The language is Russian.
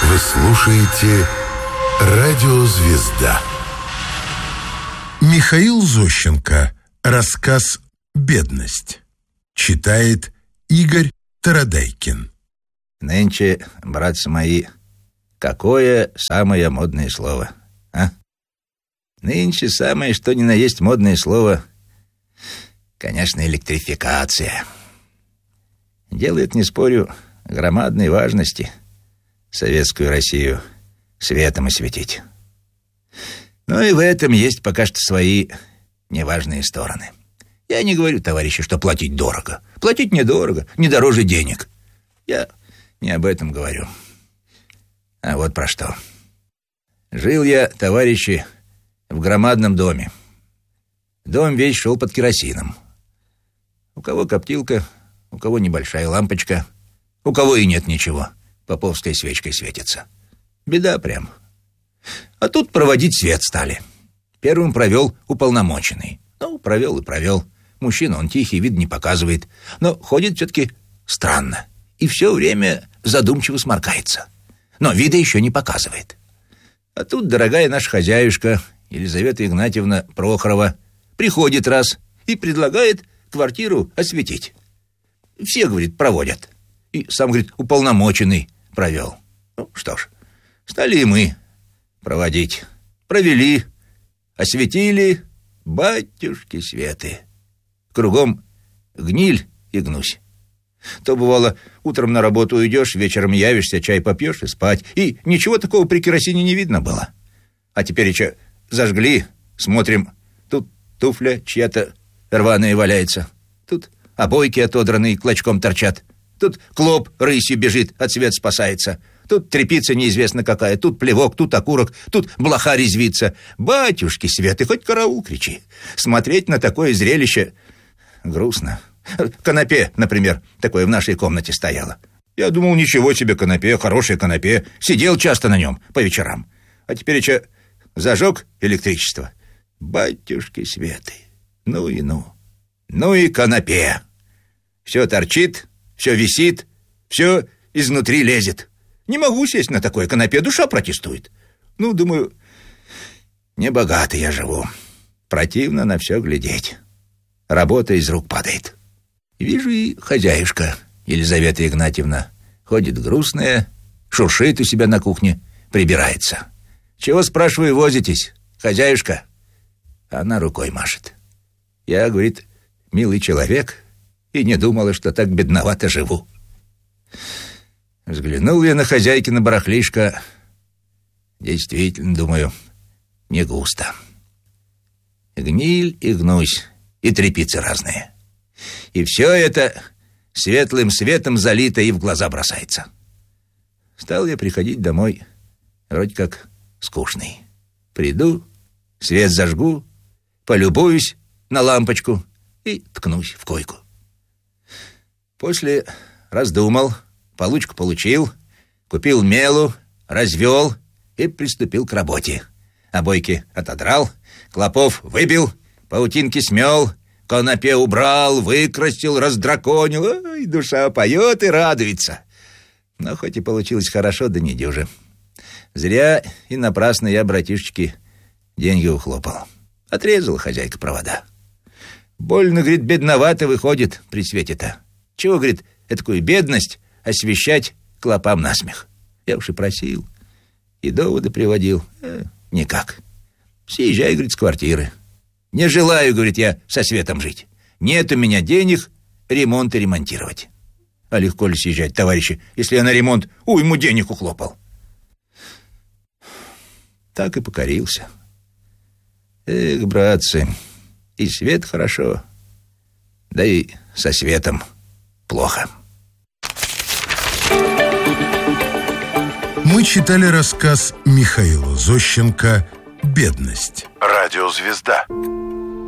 Вы слушаете «Радио Звезда». Михаил Зощенко. Рассказ «Бедность». Читает Игорь Тарадайкин. Нынче, братцы мои, какое самое модное слово, а? Нынче самое, что ни на есть модное слово, конечно, электрификация. Делает, не спорю, громадной важности советскую Россию светом осветить. Но и в этом есть пока что свои неважные стороны. Я не говорю, товарищи, что платить дорого. Платить недорого, не дороже денег. Я не об этом говорю. А вот про что. Жил я, товарищи, в громадном доме. Дом весь шел под керосином. У кого коптилка, у кого небольшая лампочка, у кого и нет ничего. Поповской свечкой светится. Беда прям. А тут проводить свет стали. Первым провел уполномоченный. Провел и провел. Мужчина, он тихий, вид не показывает. Но ходит все-таки странно. И все время задумчиво сморкается. Но вида еще не показывает. А тут дорогая наша хозяюшка Елизавета Игнатьевна Прохорова приходит раз и предлагает квартиру осветить. Все, говорит, проводят. И сам, говорит, уполномоченный провел. Что ж, стали и мы проводить. Провели, осветили, батюшки светы. Кругом гниль и гнусь. То, бывало, утром на работу уйдешь, вечером явишься, чай попьешь и спать. И ничего такого при керосине не видно было. А теперь еще зажгли, смотрим, тут туфля чья-то рваная валяется. Тут обойки отодранные клочком торчат. Тут клоп рысью бежит, от света спасается. Тут тряпица неизвестно какая, тут плевок, тут окурок, тут блоха резвится. Батюшки светы, хоть караул кричи. Смотреть на такое зрелище грустно. Канапе, например, такое в нашей комнате стояло. Я думал, ничего себе канапе, хорошее канапе. Сидел часто на нем по вечерам. А теперь еще зажег электричество. Батюшки светы. Ну и канапе. Все торчит, все висит, все изнутри лезет. Не могу сесть на такое канапе, душа протестует. Думаю, небогато я живу. Противно на все глядеть. Работа из рук падает. Вижу, и хозяюшка Елизавета Игнатьевна ходит грустная, шуршит у себя на кухне, прибирается. Чего, спрашиваю, возитесь, хозяюшка? Она рукой машет. Я, говорит, милый человек, и не думала, что так бедновато живу. Взглянул я на хозяйкино барахлишко. Действительно, думаю, не густо. Гниль и гнусь, и тряпицы разные. И все это светлым светом залито и в глаза бросается. Стал я приходить домой, вроде как скучный. Приду, свет зажгу, полюбуюсь на лампочку и ткнусь в койку. После раздумал, получку получил, купил мелу, развел и приступил к работе. Обойки отодрал, клопов выбил, паутинки смел, канапе убрал, выкрасил, раздраконил. Ой, душа поет и радуется. Но хоть и получилось хорошо, да не дюже. Зря и напрасно я, братишечки, деньги ухлопал. Отрезала хозяйка провода. Больно, говорит, бедновато выходит при свете-то. Чего, говорит, этакую бедность освещать клопам насмех? Я уж и просил, и доводы приводил. Никак. Съезжай, говорит, с квартиры. Не желаю, говорит, я со светом жить. Нет у меня денег ремонты ремонтировать. А легко ли съезжать, товарищи, если я на ремонт уйму денег ухлопал? Так и покорился. Эх, братцы, и свет хорошо, да и со светом плохо. Мы читали рассказ Михаила Зощенко «Бедность». «Радио Звезда».